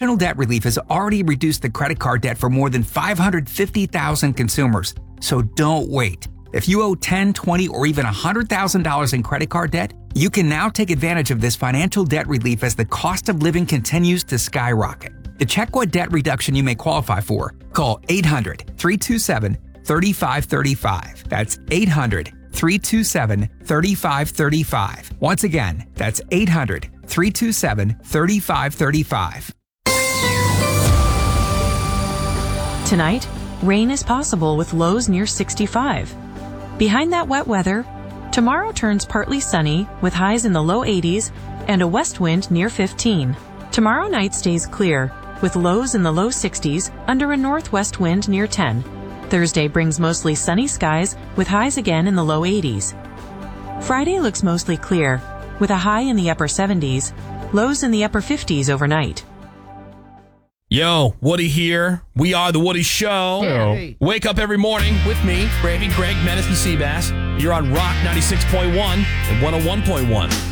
National Debt Relief has already reduced the credit card debt for more than 550,000 consumers. So don't wait. If you owe $10, $20, or even $100,000 in credit card debt, you can now take advantage of this financial debt relief as the cost of living continues to skyrocket. To check what debt reduction you may qualify for, call 800-327-3535. That's 800-327-3535. Once again, that's 800-327-3535. Tonight, rain is possible with lows near 65. Behind that wet weather, tomorrow turns partly sunny with highs in the low 80s and a west wind near 15. Tomorrow night stays clear with lows in the low 60s under a northwest wind near 10. Thursday brings mostly sunny skies with highs again in the low 80s. Friday looks mostly clear with a high in the upper 70s, lows in the upper 50s overnight. Yo, Woody here. We are The Woody Show. Hey. Wake up every morning with me, Gravy, Greg, Menace, and Seabass. You're on Rock 96.1 and 101.1.